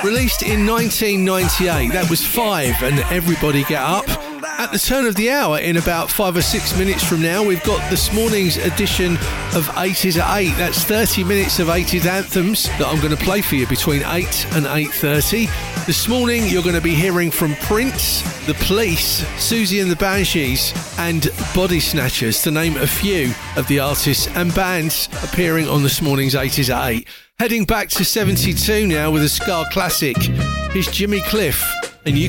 Released in 1998, that was 5 and Everybody Get Up. At the turn of the hour, in about 5 or 6 minutes from now, we've got this morning's edition of 80s at 8. That's 30 minutes of 80s anthems that I'm going to play for you between 8 and 8:30. This morning, you're going to be hearing from Prince, The Police, Susie and the Banshees, and Body Snatchers, to name a few of the artists and bands appearing on this morning's 80s at 8. Heading back to 72 now with a ska classic. Here's Jimmy Cliff, and you